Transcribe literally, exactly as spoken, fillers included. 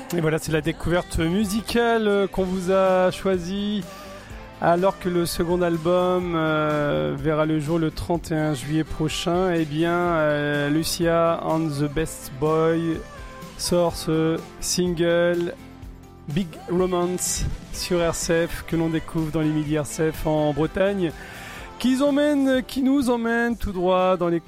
Et voilà, c'est la découverte musicale qu'on vous a choisie. Alors que le second album euh, verra le jour le trente et un juillet prochain, eh bien, euh, Lucia and the Best Boy sort ce single Big Romance sur R C F que l'on découvre dans les midi R C F en Bretagne, qui, emmène, qui nous emmène tout droit dans les